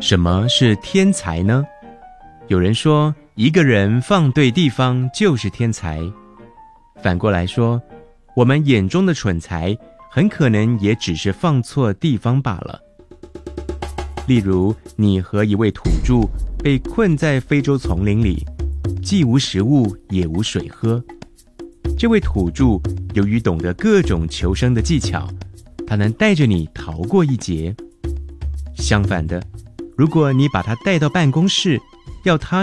什么是天才呢？有人说，一个人放对地方就是天才。反过来说，我们眼中的蠢材，很可能也只是放错地方罢了。例如，你和一位土著被困在非洲丛林里，既无食物也无水喝。这位土著由于懂得各种求生的技巧，他能带着你逃过一劫。相反的，如果你把他带到办公室，要他